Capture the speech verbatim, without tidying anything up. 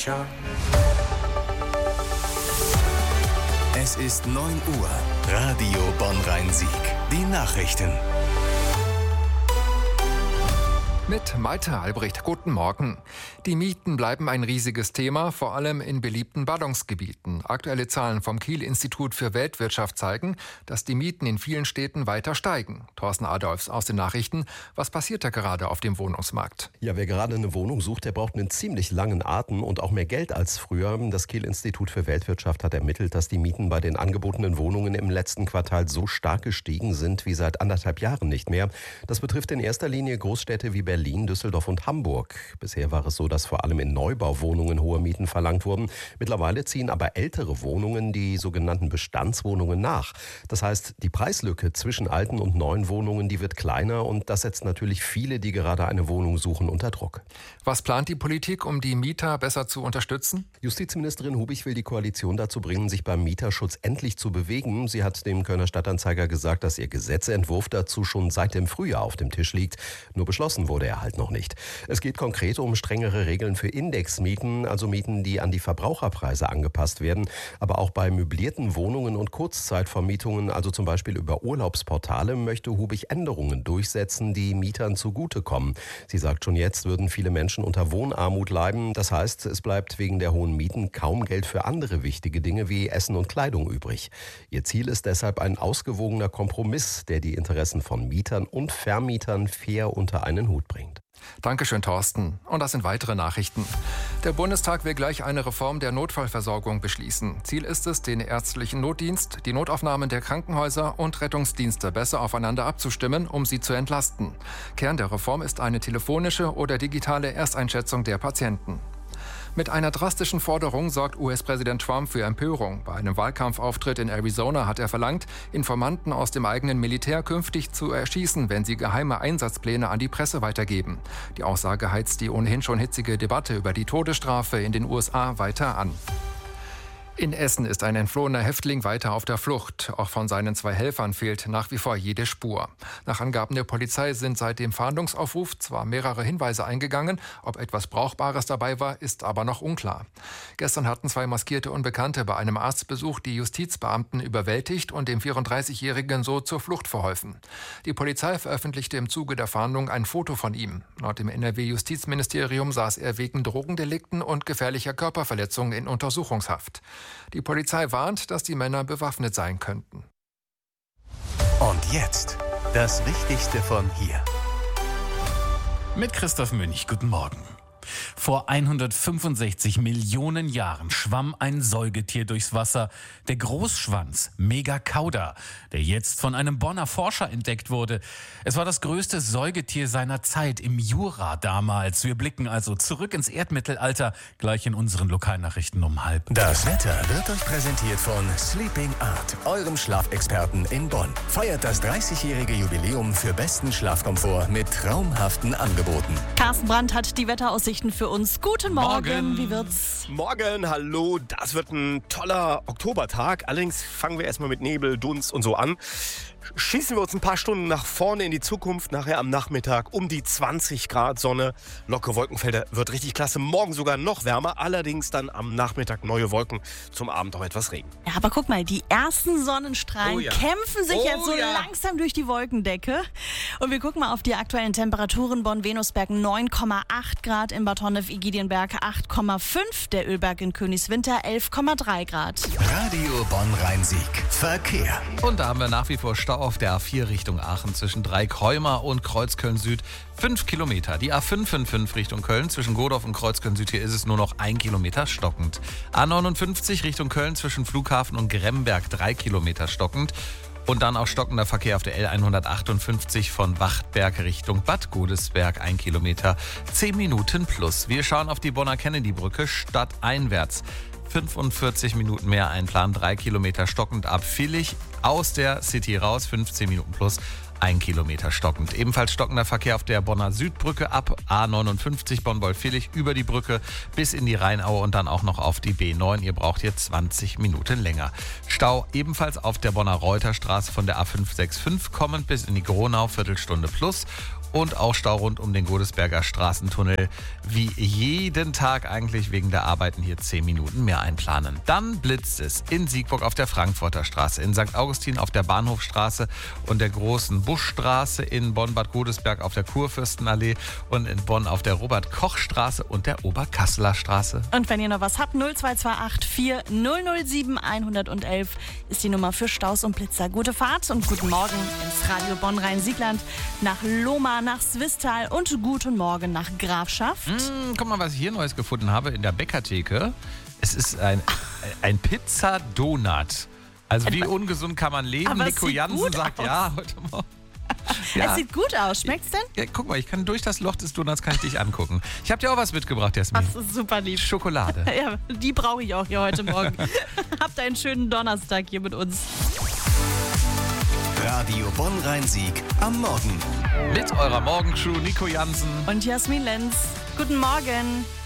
Feature. Es ist neun Uhr. Radio Bonn-Rhein-Sieg. Die Nachrichten. Mit Malte Albrecht, guten Morgen. Die Mieten bleiben ein riesiges Thema, vor allem in beliebten Ballungsgebieten. Aktuelle Zahlen vom Kiel-Institut für Weltwirtschaft zeigen, dass die Mieten in vielen Städten weiter steigen. Thorsten Adolfs aus den Nachrichten. Was passiert da gerade auf dem Wohnungsmarkt? Ja, wer gerade eine Wohnung sucht, der braucht einen ziemlich langen Atem und auch mehr Geld als früher. Das Kiel-Institut für Weltwirtschaft hat ermittelt, dass die Mieten bei den angebotenen Wohnungen im letzten Quartal so stark gestiegen sind wie seit anderthalb Jahren nicht mehr. Das betrifft in erster Linie Großstädte wie Berlin. Berlin, Düsseldorf und Hamburg. Bisher war es so, dass vor allem in Neubauwohnungen hohe Mieten verlangt wurden. Mittlerweile ziehen aber ältere Wohnungen, die sogenannten Bestandswohnungen, nach. Das heißt, die Preislücke zwischen alten und neuen Wohnungen, die wird kleiner und das setzt natürlich viele, die gerade eine Wohnung suchen, unter Druck. Was plant die Politik, um die Mieter besser zu unterstützen? Justizministerin Hubig will die Koalition dazu bringen, sich beim Mieterschutz endlich zu bewegen. Sie hat dem Kölner Stadtanzeiger gesagt, dass ihr Gesetzentwurf dazu schon seit dem Frühjahr auf dem Tisch liegt. Nur beschlossen wurde er halt noch nicht. Es geht konkret um strengere Regeln für Indexmieten, also Mieten, die an die Verbraucherpreise angepasst werden, aber auch bei möblierten Wohnungen und Kurzzeitvermietungen, also zum Beispiel über Urlaubsportale, möchte Hubig Änderungen durchsetzen, die Mietern zugutekommen. Sie sagt, schon jetzt würden viele Menschen unter Wohnarmut leiden. Das heißt, es bleibt wegen der hohen Mieten kaum Geld für andere wichtige Dinge wie Essen und Kleidung übrig. Ihr Ziel ist deshalb ein ausgewogener Kompromiss, der die Interessen von Mietern und Vermietern fair unter einen Hut bringt. Dankeschön, Thorsten. Und das sind weitere Nachrichten. Der Bundestag will gleich eine Reform der Notfallversorgung beschließen. Ziel ist es, den ärztlichen Notdienst, die Notaufnahmen der Krankenhäuser und Rettungsdienste besser aufeinander abzustimmen, um sie zu entlasten. Kern der Reform ist eine telefonische oder digitale Ersteinschätzung der Patienten. Mit einer drastischen Forderung sorgt U S-Präsident Trump für Empörung. Bei einem Wahlkampfauftritt in Arizona hat er verlangt, Informanten aus dem eigenen Militär künftig zu erschießen, wenn sie geheime Einsatzpläne an die Presse weitergeben. Die Aussage heizt die ohnehin schon hitzige Debatte über die Todesstrafe in den U S A weiter an. In Essen ist ein entflohener Häftling weiter auf der Flucht. Auch von seinen zwei Helfern fehlt nach wie vor jede Spur. Nach Angaben der Polizei sind seit dem Fahndungsaufruf zwar mehrere Hinweise eingegangen, ob etwas Brauchbares dabei war, ist aber noch unklar. Gestern hatten zwei maskierte Unbekannte bei einem Arztbesuch die Justizbeamten überwältigt und dem vierunddreißigjährigen so zur Flucht verholfen. Die Polizei veröffentlichte im Zuge der Fahndung ein Foto von ihm. Laut dem N R W-Justizministerium saß er wegen Drogendelikten und gefährlicher Körperverletzung in Untersuchungshaft. Die Polizei warnt, dass die Männer bewaffnet sein könnten. Und jetzt das Wichtigste von hier. Mit Christoph Münch, guten Morgen. Vor hundertfünfundsechzig Millionen Jahren schwamm ein Säugetier durchs Wasser, der Großschwanz Megacauda, der jetzt von einem Bonner Forscher entdeckt wurde. Es war das größte Säugetier seiner Zeit im Jura damals. Wir blicken also zurück ins Erdmittelalter, gleich in unseren Lokalnachrichten um halb. Das Wetter wird euch präsentiert von Sleeping Art, eurem Schlafexperten in Bonn. Feiert das dreißigjährige Jubiläum für besten Schlafkomfort mit traumhaften Angeboten. Carsten Brandt hat die Wetteraussichten für uns. Guten Morgen. Morgen. Wie wird's? Morgen, hallo. Das wird ein toller Oktobertag. Allerdings fangen wir erstmal mit Nebel, Dunst und so an. Schießen wir uns ein paar Stunden nach vorne in die Zukunft. Nachher am Nachmittag um die zwanzig Grad Sonne. Lockere Wolkenfelder, wird richtig klasse. Morgen sogar noch wärmer. Allerdings dann am Nachmittag neue Wolken. Zum Abend auch etwas Regen. Ja, aber guck mal, die ersten Sonnenstrahlen Oh ja. kämpfen sich Oh jetzt so ja. langsam durch die Wolkendecke. Und wir gucken mal auf die aktuellen Temperaturen. Bonn-Venusberg neun Komma acht Grad, in Bad Honnef-Igidienberg acht Komma fünf, der Ölberg in Königswinter elf Komma drei Grad. Radio Bonn-Rhein-Sieg. Verkehr. Und da haben wir nach wie vor Stau auf der A vier Richtung Aachen zwischen Dreieck-Heuma und Kreuzköln Süd. Fünf Kilometer. Die A fünf fünf fünf Richtung Köln zwischen Godorf und Kreuzköln Süd. Hier ist es nur noch ein Kilometer stockend. A neunundfünfzig Richtung Köln zwischen Flughafen und Gremberg. Drei Kilometer stockend. Und dann auch stockender Verkehr auf der L hundertachtundfünfzig von Wachtberg Richtung Bad Godesberg. Ein Kilometer. Zehn Minuten plus. Wir schauen auf die Bonner Kennedy-Brücke stadteinwärts. fünfundvierzig Minuten mehr einplanen, drei Kilometer stockend ab Villig aus der City raus, fünfzehn Minuten plus, ein Kilometer stockend. Ebenfalls stockender Verkehr auf der Bonner Südbrücke ab A neunundfünfzig Bonn-Wolfvillach über die Brücke bis in die Rheinaue und dann auch noch auf die B neun. Ihr braucht hier zwanzig Minuten länger. Stau ebenfalls auf der Bonner Reuterstraße von der A fünf sechs fünf kommend bis in die Gronau, Viertelstunde plus. und auch Stau rund um den Godesberger Straßentunnel. Wie jeden Tag eigentlich wegen der Arbeiten hier zehn Minuten mehr einplanen. Dann blitzt es in Siegburg auf der Frankfurter Straße, in Sankt Augustin auf der Bahnhofstraße und der Großen Buschstraße, in Bonn-Bad Godesberg auf der Kurfürstenallee und in Bonn auf der Robert-Koch-Straße und der Oberkasseler Straße. Und wenn ihr noch was habt, null zwei zwei acht vier null null sieben eins eins eins ist die Nummer für Staus und Blitzer. Gute Fahrt und guten Morgen ins Radio Bonn-Rhein-Siegland, nach Lohmar, nach Swisttal und guten Morgen nach Grafschaft. Mm, guck mal, was ich hier Neues gefunden habe in der Bäckertheke. Es ist ein, ein Pizza-Donut. Also wie ungesund kann man leben? Aber Nico Jansen sagt aus. ja heute Morgen. Ja. Es sieht gut aus. Schmeckt's denn? Ja, guck mal, ich kann durch das Loch des Donuts kann ich dich angucken. Ich habe dir auch was mitgebracht, Jasmin. Das ist super lieb. Schokolade. Ja, die brauche ich auch hier heute Morgen. Habt einen schönen Donnerstag hier mit uns. Radio Bonn-Rhein-Sieg am Morgen. Mit eurer Morgenshow Nico Jansen. Und Jasmin Lenz. Guten Morgen.